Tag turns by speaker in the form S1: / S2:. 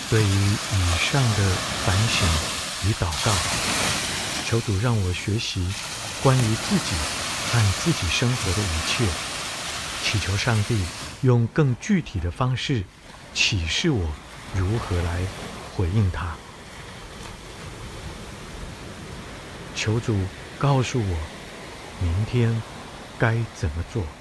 S1: 对于以上的反省与祷告，求主让我学习关于自己和自己生活的一切，祈求上帝用更具体的方式启示我如何来回应他。求主告诉我明天该怎么做。